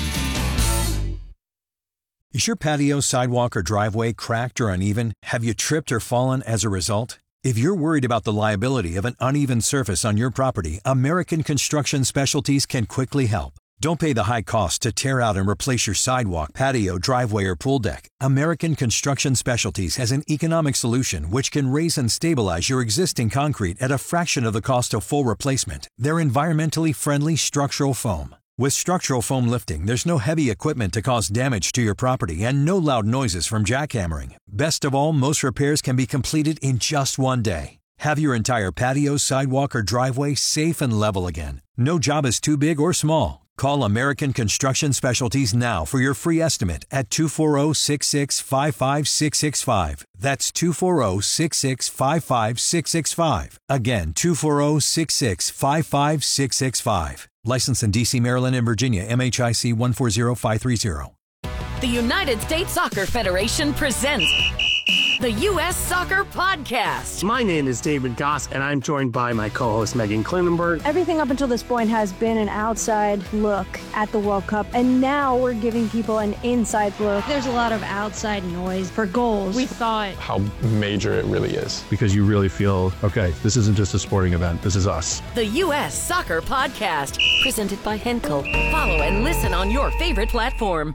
Is your patio, sidewalk, or driveway cracked or uneven? Have you tripped or fallen as a result? If you're worried about the liability of an uneven surface on your property, American Construction Specialties can quickly help. Don't pay the high cost to tear out and replace your sidewalk, patio, driveway, or pool deck. American Construction Specialties has an economic solution which can raise and stabilize your existing concrete at a fraction of the cost of full replacement. They're environmentally friendly structural foam. With structural foam lifting, there's no heavy equipment to cause damage to your property and no loud noises from jackhammering. Best of all, most repairs can be completed in just one day. Have your entire patio, sidewalk, or driveway safe and level again. No job is too big or small. Call American Construction Specialties now for your free estimate at two four zero, six six five five six six five. That's two four zero, six six five five six six five. Again, two four zero, six six five five six six five. Licensed in D C, Maryland, and Virginia, M H I C one four zero five three zero. The United States Soccer Federation presents the U S Soccer Podcast. My name is David Goss, and I'm joined by my co-host Megan Klinenberg. Everything up until this point has been an outside look at the World Cup, and now we're giving people an inside look. There's a lot of outside noise for goals. We thought how major it really is. Because you really feel, okay, this isn't just a sporting event, this is us. The U S Soccer Podcast, presented by Henkel. Follow and listen on your favorite platform.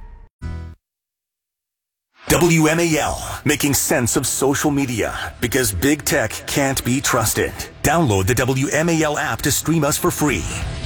W M A L, making sense of social media, because big tech can't be trusted. Download the W M A L app to stream us for free.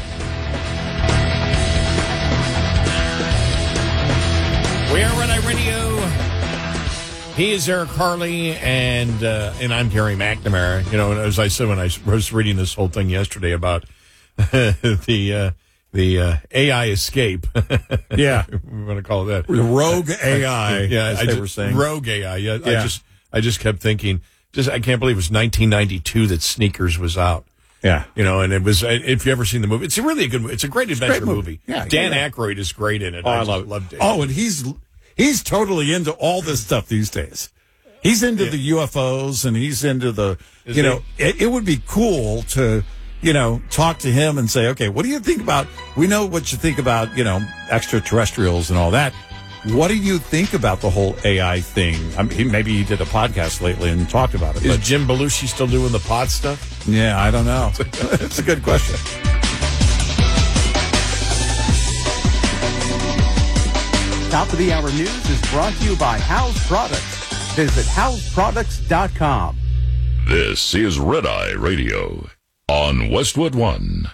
We are Red Eye Radio. He is Eric Harley, and uh, and I'm Gary McNamara. You know, as I said when I was reading this whole thing yesterday about the uh, the uh, A I escape. Yeah, we want to call it that. Rogue A I. Yeah, as I they just, were saying. Rogue A I. Yeah, yeah, I just I just kept thinking. Just I can't believe it was nineteen ninety-two that Sneakers was out. Yeah, you know, and it was. If you ever seen the movie, it's a really a good. It's a great adventure great movie. movie. Yeah, Dan yeah. Aykroyd is great in it. Oh, I, I love it. Loved it. Oh, and he's he's totally into all this stuff these days. He's into yeah. the U F Os, and he's into the. Is you he? know, it, it would be cool to. You know, talk to him and say, okay, what do you think about, we know what you think about, you know, extraterrestrials and all that. What do you think about the whole A I thing? I mean, maybe he did a podcast lately and talked about it. Is but, Jim Belushi still doing the pod stuff? Yeah, I don't know. It's a good question. Top of the Hour News is brought to you by House Products. Visit house products dot com. This is Red Eye Radio on Westwood One.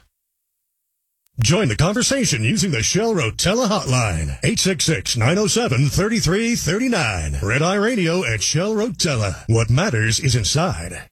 Join the conversation using the Shell Rotella hotline, eight six six, nine oh seven, three three three nine. Red Eye Radio at Shell Rotella. What matters is inside.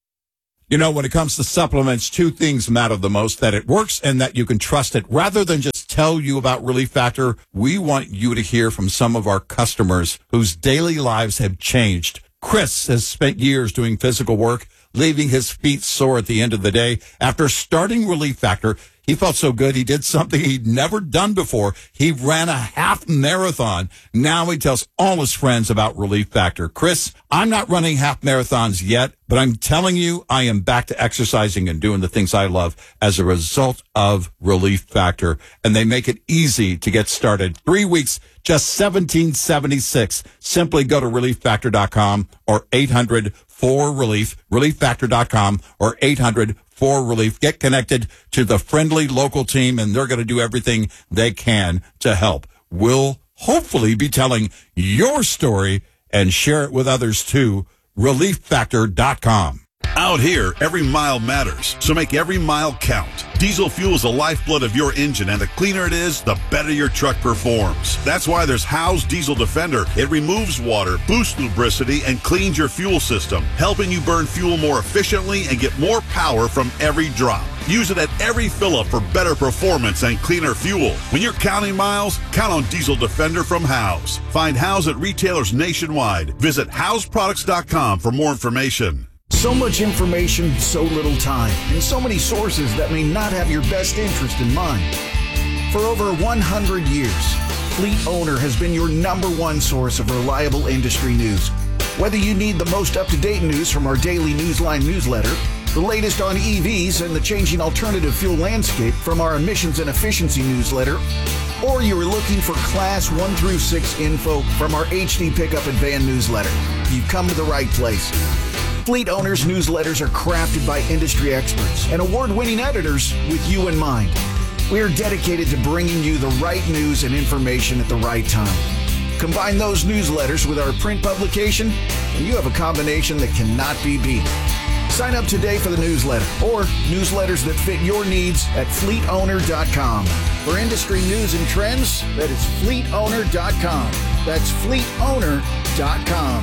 You know, when it comes to supplements, two things matter the most, that it works and that you can trust it. Rather than just tell you about Relief Factor, we want you to hear from some of our customers whose daily lives have changed. Chris has spent years doing physical work, leaving his feet sore at the end of the day. After starting Relief Factor, he felt so good, he did something he'd never done before. He ran a half marathon. Now he tells all his friends about Relief Factor. Chris, I'm not running half marathons yet, but I'm telling you, I am back to exercising and doing the things I love as a result of Relief Factor. And they make it easy to get started. Three weeks, just seventeen seventy-six. Simply go to relief factor dot com or eight hundred four relief, relief factor dot com or eight hundred four relief. Get connected to the friendly local team, and they're going to do everything they can to help. We'll hopefully be telling your story and share it with others too. relief factor dot com. Out here, every mile matters, so make every mile count. Diesel fuel is the lifeblood of your engine, and the cleaner it is, the better your truck performs. That's why there's Howe's Diesel Defender. It removes water, boosts lubricity, and cleans your fuel system, helping you burn fuel more efficiently and get more power from every drop. Use it at every fill-up for better performance and cleaner fuel. When you're counting miles, count on Diesel Defender from Howe's. Find Howe's at retailers nationwide. Visit house products dot com for more information. So much information, so little time, and so many sources that may not have your best interest in mind. For over one hundred years, Fleet Owner has been your number one source of reliable industry news. Whether you need the most up-to-date news from our daily Newsline newsletter, the latest on E Vs and the changing alternative fuel landscape from our emissions and efficiency newsletter, or you are looking for Class one through six info from our H D Pickup and Van newsletter, you've come to the right place. Fleet Owners newsletters are crafted by industry experts and award-winning editors with you in mind. We are dedicated to bringing you the right news and information at the right time. Combine those newsletters with our print publication, and you have a combination that cannot be beat. Sign up today for the newsletter or newsletters that fit your needs at fleet owner dot com. For industry news and trends, that is fleet owner dot com. That's fleet owner dot com.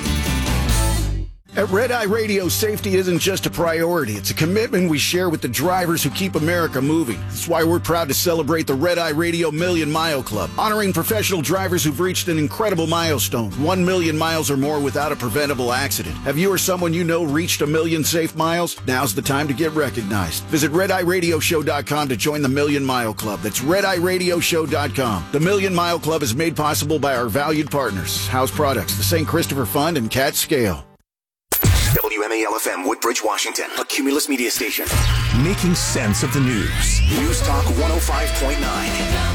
At Red Eye Radio, safety isn't just a priority. It's a commitment we share with the drivers who keep America moving. That's why we're proud to celebrate the Red Eye Radio Million Mile Club, honoring professional drivers who've reached an incredible milestone, one million miles or more without a preventable accident. Have you or someone you know reached a million safe miles? Now's the time to get recognized. Visit red eye radio show dot com to join the Million Mile Club. That's red eye radio show dot com. The Million Mile Club is made possible by our valued partners, House Products, the Saint Christopher Fund, and Cat Scale. W M A L F M, Woodbridge, Washington, a Cumulus media station. Making sense of the news. News Talk one oh five point nine.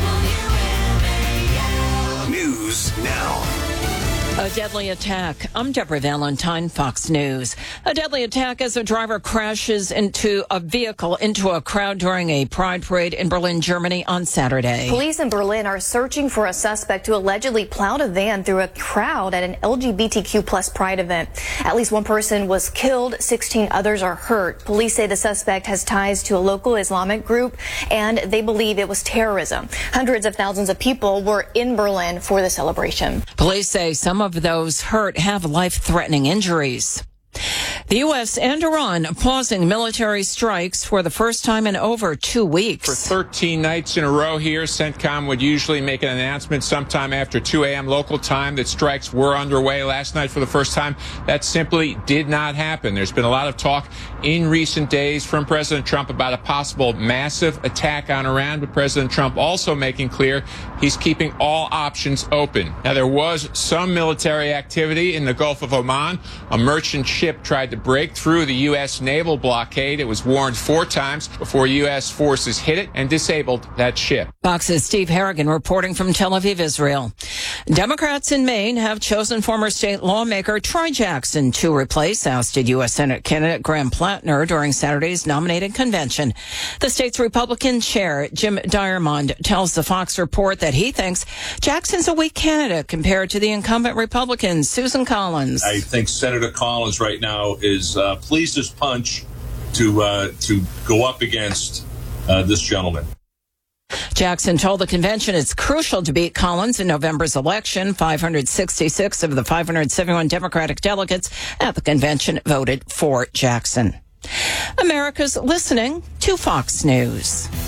News now. A deadly attack. I'm Deborah Valentine, Fox News. A deadly attack as a driver crashes into a vehicle into a crowd during a pride parade in Berlin, Germany on Saturday. Police in Berlin are searching for a suspect who allegedly plowed a van through a crowd at an L G B T Q plus pride event. At least one person was killed, sixteen others are hurt. Police say the suspect has ties to a local Islamic group, and they believe it was terrorism. Hundreds of thousands of people were in Berlin for the celebration. Police say some of those hurt have life-threatening injuries. The U S and Iran pausing military strikes for the first time in over two weeks. For thirteen nights in a row here, CENTCOM would usually make an announcement sometime after two a.m. local time that strikes were underway. Last night for the first time, that simply did not happen. There's been a lot of talk in recent days from President Trump about a possible massive attack on Iran, but President Trump also making clear he's keeping all options open. Now, there was some military activity in the Gulf of Oman. A merchant ship tried to to break through the U S naval blockade. It was warned four times before U S forces hit it and disabled that ship. Fox's Steve Harrigan reporting from Tel Aviv, Israel. Democrats in Maine have chosen former state lawmaker Troy Jackson to replace ousted U S Senate candidate Graham Plattner during Saturday's nominating convention. The state's Republican chair, Jim Diamond, tells the Fox report that he thinks Jackson's a weak candidate compared to the incumbent Republican, Susan Collins. I think Senator Collins right now is uh, pleased as punch to uh, to go up against uh, this gentleman. Jackson told the convention it's crucial to beat Collins in November's election. five hundred sixty-six of the five hundred seventy-one Democratic delegates at the convention voted for Jackson. America's listening to Fox News.